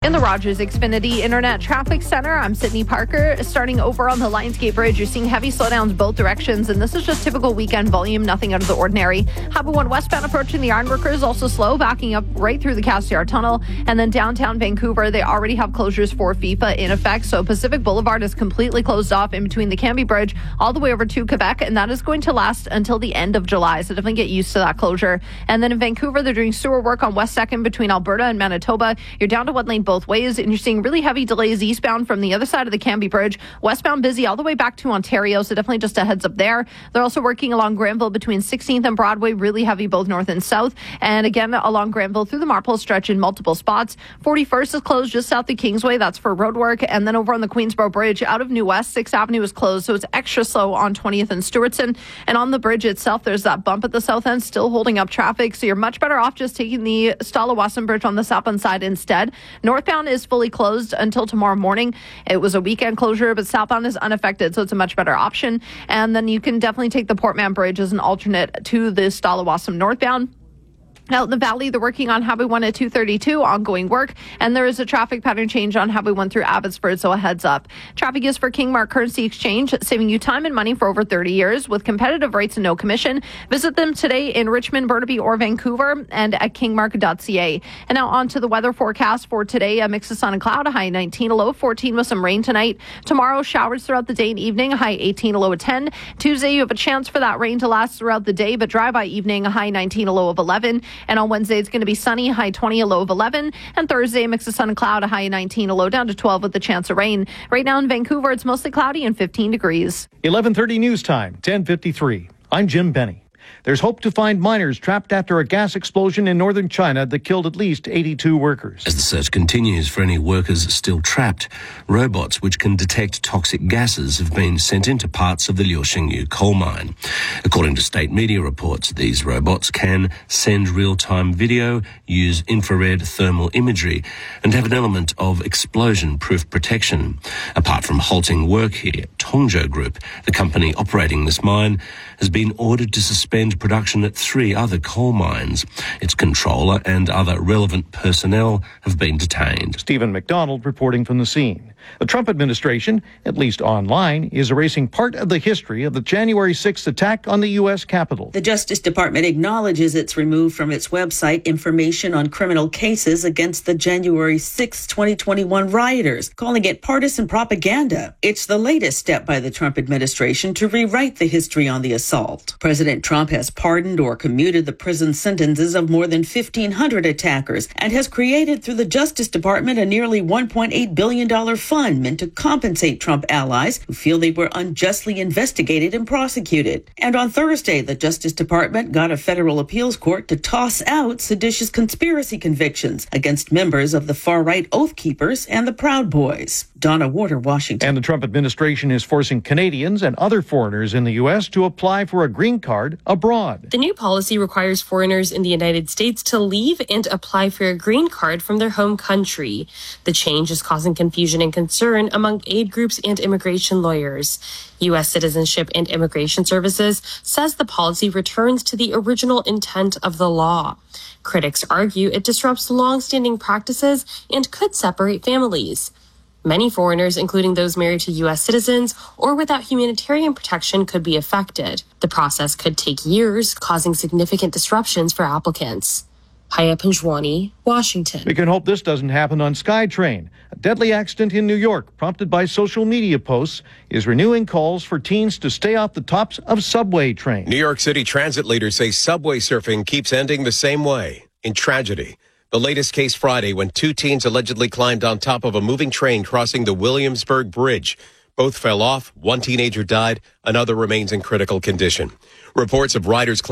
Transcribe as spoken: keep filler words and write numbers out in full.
In the Rogers Xfinity Internet Traffic Center, I'm Sydney Parker. Starting over on the Lionsgate Bridge, you're seeing heavy slowdowns both directions, and this is just typical weekend volume, nothing out of the ordinary. Highway one westbound approaching the Ironworkers, also slow, backing up right through the Cassiar Tunnel. And then downtown Vancouver, they already have closures for FIFA in effect, so Pacific Boulevard is completely closed off in between the Cambie Bridge all the way over to Quebec, and that is going to last until the end of July, so definitely get used to that closure. And then in Vancouver, they're doing sewer work on West second between Alberta and Manitoba. You're down to one lane both ways, and you're seeing really heavy delays eastbound from the other side of the Cambie Bridge. Westbound busy all the way back to Ontario, so definitely just a heads up there. They're also working along Granville between sixteenth and Broadway, really heavy both north and south. And again, along Granville through the Marpole stretch in multiple spots. forty-first is closed just south of Kingsway. That's for road work. And then over on the Queensboro Bridge out of New West, sixth Avenue is closed, so it's extra slow on twentieth and Stewartson. And on the bridge itself, there's that bump at the south end still holding up traffic, so you're much better off just taking the Stala-Wasson Bridge on the southbound side instead. Northbound is fully closed until tomorrow morning. It was a weekend closure, but southbound is unaffected, so it's a much better option. And then you can definitely take the Portman Bridge as an alternate to the Stala-Wasson northbound. Out in the valley, they're working on Highway one at two thirty-two, ongoing work, and there is a traffic pattern change on Highway one through Abbotsford, so a heads up. Traffic is for Kingmark Currency Exchange, saving you time and money for over thirty years with competitive rates and no commission. Visit them today in Richmond, Burnaby, or Vancouver, and at kingmark dot c a. And now on to the weather forecast for today. A mix of sun and cloud, a high nineteen, a low fourteen with some rain tonight. Tomorrow, showers throughout the day and evening, a high eighteen, a low of ten. Tuesday, you have a chance for that rain to last throughout the day, but dry by evening, a high nineteen, a low of eleven. And on Wednesday, it's going to be sunny, high twenty, a low of eleven. And Thursday, a mix of sun and cloud, a high nineteen, a low down to twelve with a chance of rain. Right now in Vancouver, it's mostly cloudy and fifteen degrees. eleven thirty news time, ten fifty-three. I'm Jim Benny. There's hope to find miners trapped after a gas explosion in northern China that killed at least eighty-two workers. As the search continues for any workers still trapped, robots which can detect toxic gases have been sent into parts of the Liuxingyu coal mine. According to state media reports, these robots can send real-time video, use infrared thermal imagery, and have an element of explosion-proof protection. Apart from halting work here, Tongzhou Group, the company operating this mine, has been ordered to suspend production at three other coal mines. Its controller and other relevant personnel have been detained. Stephen McDonald reporting from the scene. The Trump administration, at least online, is erasing part of the history of the January sixth attack on the U S Capitol. The Justice Department acknowledges it's removed from its website information on criminal cases against the January sixth, twenty twenty-one rioters, calling it partisan propaganda. It's the latest step by the Trump administration to rewrite the history on the assault. President Trump has pardoned or commuted the prison sentences of more than fifteen hundred attackers and has created through the Justice Department a nearly one point eight billion dollars fund meant to compensate Trump allies who feel they were unjustly investigated and prosecuted. And on Thursday, the Justice Department got a federal appeals court to toss out seditious conspiracy convictions against members of the far-right Oath Keepers and the Proud Boys. Donna Warder, Washington. And the Trump administration is forcing Canadians and other foreigners in the U S to apply for a green card abroad. The new policy requires foreigners in the United States to leave and apply for a green card from their home country. The change is causing confusion and concern among aid groups and immigration lawyers. U S Citizenship and Immigration Services says the policy returns to the original intent of the law. Critics argue it disrupts long-standing practices and could separate families. Many foreigners, including those married to U S citizens or without humanitarian protection, could be affected. The process could take years, causing significant disruptions for applicants. Haya Panjwani, Washington. We can hope this doesn't happen on SkyTrain. A deadly accident in New York, prompted by social media posts, is renewing calls for teens to stay off the tops of subway trains. New York City transit leaders say subway surfing keeps ending the same way, in tragedy. The latest case Friday when two teens allegedly climbed on top of a moving train crossing the Williamsburg Bridge. Both fell off, one teenager died, another remains in critical condition. Reports of riders